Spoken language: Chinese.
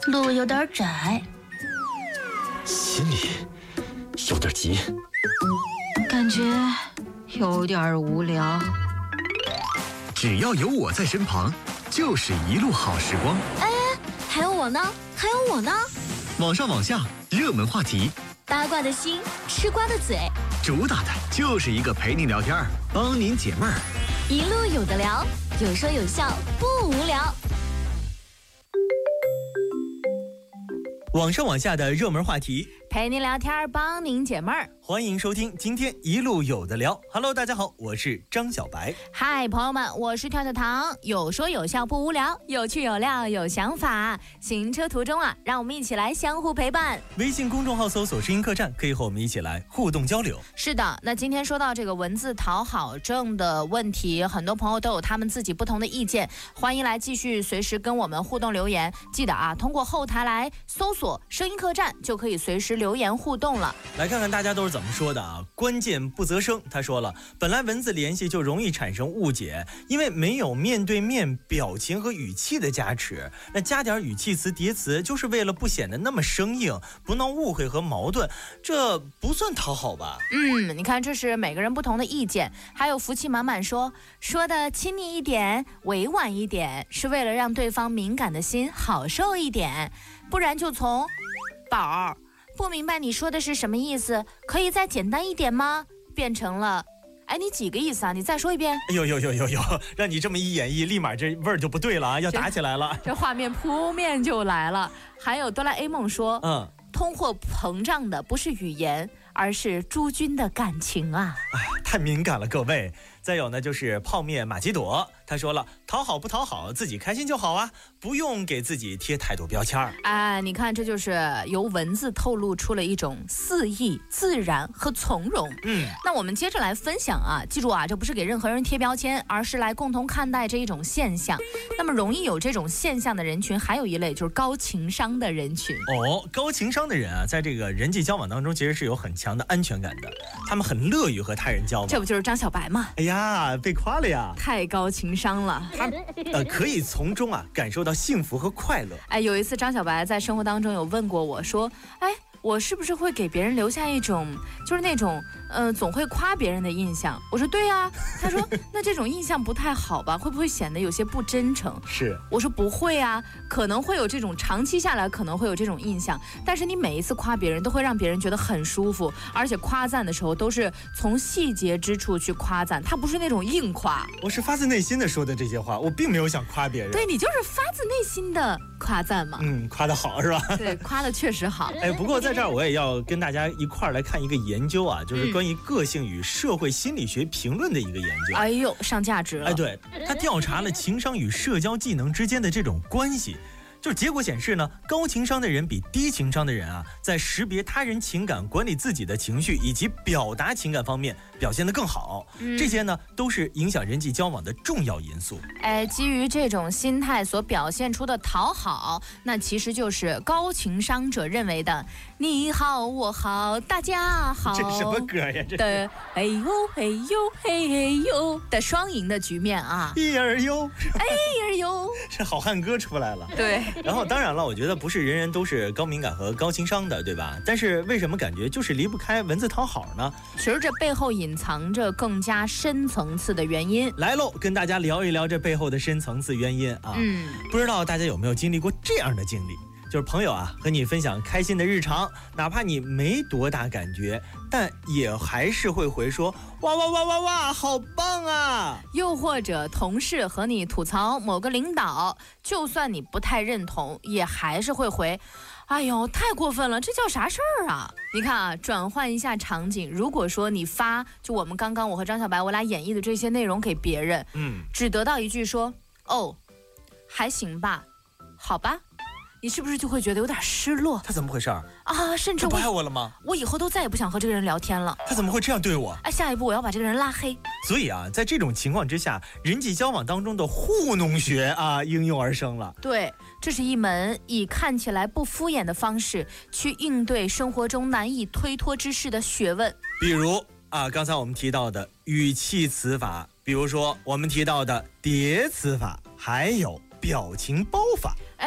路有点窄， 心里有点急， 感觉有点无聊。 只要有我在身旁，就是一路好时光。 还有我呢，还有我呢。 网上网下，热门话题， 八卦的心，吃瓜的嘴， 主打的就是一个陪你聊天，帮您解闷儿。 一路有的聊，有说有笑，不无聊。 网上网下的热门话题， 陪您聊天，帮您解闷儿。 欢迎收听今天一路有的聊。Hello， 大家好，我是张小白。 嗨，朋友们，我是跳跳糖，有说有笑不无聊，有趣有料有想法。行车途中啊，让我们一起来相互陪伴。 微信公众号搜索“声音客栈”，可以和我们一起来互动交流。 是的，那今天说到这个文字讨好症的问题，很多朋友都有他们自己不同的意见，欢迎来继续随时跟我们互动留言。记得啊，通过后台来搜索“声音客栈”就可以随时留言互动了。 来看看大家都是怎么说的啊！关键不择声，他说了，本来文字联系就容易产生误解，因为没有面对面表情和语气的加持，那加点语气词叠词就是为了不显得那么生硬，不闹误会和矛盾，这不算讨好吧？ 你看这是每个人不同的意见。还有福气满满说的亲昵一点，委婉一点，是为了让对方敏感的心好受一点，不然就从宝儿不明白你说的是什么意思，可以再简单一点吗？变成了，哎，你几个意思啊？你再说一遍。 有，让你这么一演绎，立马这味儿就不对了啊，要打起来了。 这画面扑面就来了。还有哆啦 A 梦说，通货膨胀的不是语言，而是诸君的感情啊！ 太敏感了，各位。再有呢，就是泡面玛奇朵，他说了，讨好不讨好，自己开心就好啊，不用给自己贴太多标签儿。 哎，你看，这就是由文字透露出了一种肆意、自然和从容。那我们接着来分享啊，记住啊，这不是给任何人贴标签，而是来共同看待这一种现象。那么容易有这种现象的人群，还有一类就是高情商的人群。 高情商的人啊，在这个人际交往当中，其实是有很强的安全感的，他们很乐于和他人交往。 这不就是张小白吗？ 哎呀，被夸了呀！ 太高情商了， 他可以从中啊感受到幸福和快乐。 哎，有一次张小白在生活当中有问过我说，哎，我是不是会给别人留下一种就是那种总会夸别人的印象？我说对啊。他说那这种印象不太好吧，会不会显得有些不真诚？ 是， 我说不会啊，可能会有这种长期下来可能会有这种印象，但是你每一次夸别人都会让别人觉得很舒服，而且夸赞的时候都是从细节之处去夸赞，他不是那种硬夸。 我是发自内心的说的这些话，我并没有想夸别人。 对，你就是发自内心的夸赞嘛。 夸得好是吧？ 对，夸的确实好。 不过在这儿我也要跟大家一块儿来看一个研究啊，就是关于个性与社会心理学评论的一个研究。 哎呦，上价值了。 对，他调查了情商与社交技能之间的这种关系。就是结果显示呢，高情商的人比低情商的人啊，在识别他人情感、管理自己的情绪以及表达情感方面表现得更好。这些呢，都是影响人际交往的重要因素。 基于这种心态所表现出的讨好，那其实就是高情商者认为的“你好，我好，大家好”。 这是什么歌呀？这的哎呦嘿呦嘿嘿呦的双赢的局面啊！ 一儿呦， 哎儿呦， 这好汉歌出来了。 对。 然后当然了，我觉得不是人人都是高敏感和高情商的，对吧？但是为什么感觉就是离不开文字讨好呢？ 其实这背后隐藏着更加深层次的原因。 来喽，跟大家聊一聊这背后的深层次原因啊。不知道大家有没有经历过这样的经历，就是朋友啊和你分享开心的日常，哪怕你没多大感觉，但也还是会回说哇哇哇哇哇，好棒啊！ 又或者同事和你吐槽某个领导，就算你不太认同，也还是会回哎呦，太过分了，这叫啥事儿啊？你看啊，转换一下场景，如果说你发就我们刚刚我和张小白我俩演绎的这些内容给别人，只得到一句说哦，还行吧，好吧，你是不是就会觉得有点失落？ 他怎么回事啊？ 甚至他不爱我了吗？ 我以后都再也不想和这个人聊天了。 他怎么会这样对我？ 下一步我要把这个人拉黑。 所以啊，在这种情况之下，人际交往当中的糊弄学啊应运而生了。 对，这是一门以看起来不敷衍的方式去应对生活中难以推脱之事的学问。 比如刚才我们提到的语气词法，比如说我们提到的叠词法，还有表情包法。